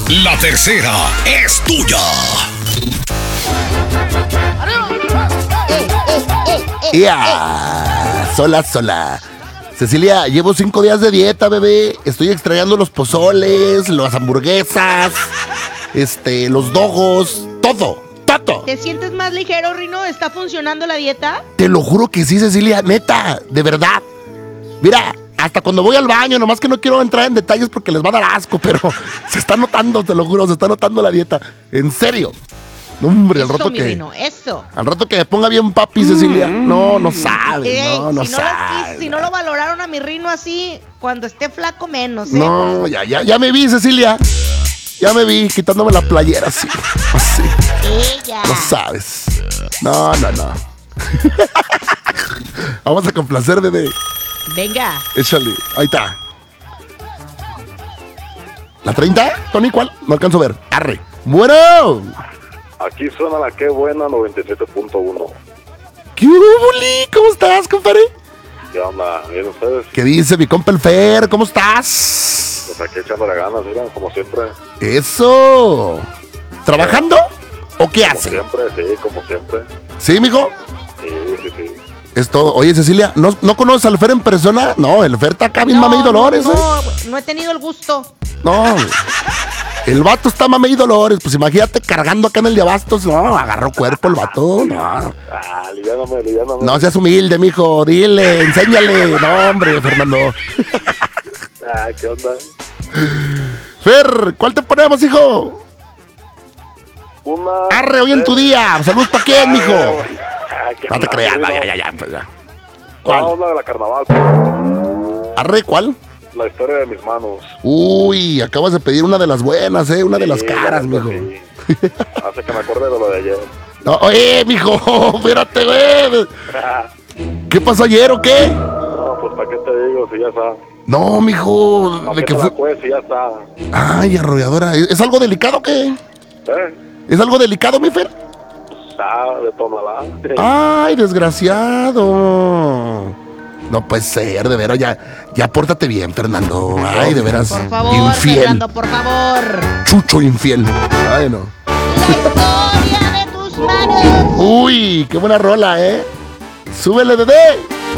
La tercera es tuya. Sola. Cecilia, llevo 5 días de dieta, bebé. Estoy extrañando los pozoles, las hamburguesas, los dogos, todo. ¿Te sientes más ligero, Rino? ¿Está funcionando la dieta? Te lo juro que sí, Cecilia, neta, de verdad. Mira, hasta cuando voy al baño, nomás que no quiero entrar en detalles porque les va a dar asco, pero se está notando, te lo juro, se está notando la dieta. En serio. No, hombre, eso, al rato mi que... Rino, eso. Al rato que me ponga bien papi, Cecilia. No sabes, no sabes. Si no lo valoraron a mi Rino así, cuando esté flaco menos, ¿eh? No, ya me vi, Cecilia. Ya me vi quitándome la playera así. Ella. No sabes. No. Vamos a complacer, bebé. Venga. Échale, ahí está. ¿La 30? Tony, ¿cuál? No alcanzo a ver. Arre. Bueno. Aquí suena la que buena 97.1. ¿Qué hubo, Li? ¿Cómo estás, compadre? ¿Qué onda? ¿Bien ustedes? ¿Qué dice mi compa el Fer? ¿Cómo estás? Pues aquí echándole ganas, miren, como siempre. Eso. ¿Trabajando? ¿O qué Como hace? siempre, sí, como siempre. ¿Sí, mijo? Sí. Es todo. Oye, Cecilia, ¿no conoces al Fer en persona? No, el Fer está acá bien mame y dolores, No he tenido el gusto. No, el vato está mame y dolores. Pues imagínate cargando acá en el de Abastos. No, agarró cuerpo el vato. No. Liviáname. No seas humilde, mijo. Dile, enséñale. No, hombre, Fernando. ¿Qué onda? Fer, ¿cuál te ponemos, hijo? Arre, hoy en tu día. Saludos para quién, mijo. No te creas, ya. Pues ya. ¿Cuál? No, la de la carnaval. Arre, ¿cuál? La historia de mis manos. Uy, acabas de pedir una de las buenas, una de las caras, mijo. Sí. Hace que me acordé de lo de ayer. No, oye, mijo, espérate, güey. ¿Qué pasó ayer o qué? No, pues para qué te digo, si ya está. No, mijo, No, de que fue. fue. Si ya está. Ay, arrolladora. ¿Es algo delicado o qué? ¿Es algo delicado, mi Fer? De tómala. Ay, desgraciado. No puede ser, de veras, ya pórtate bien, Fernando. Ay, de veras. Por favor, infiel. Fernando, por favor. Chucho infiel. Ay, no. La historia de tus manos. Uy, qué buena rola, ¿eh? Súbele, bebé.